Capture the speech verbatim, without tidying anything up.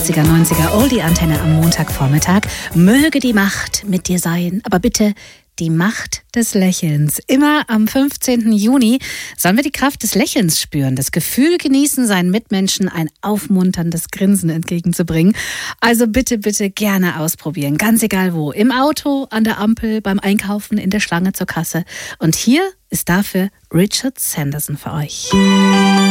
achtziger, neunziger Oldie-Antenne am Montagvormittag. Möge die Macht mit dir sein, aber bitte die Macht des Lächelns. Immer am fünfzehnten Juni sollen wir die Kraft des Lächelns spüren, das Gefühl genießen, seinen Mitmenschen ein aufmunterndes Grinsen entgegenzubringen. Also bitte, bitte gerne ausprobieren, ganz egal wo. Im Auto, an der Ampel, beim Einkaufen, in der Schlange zur Kasse. Und hier ist dafür Richard Sanderson für euch.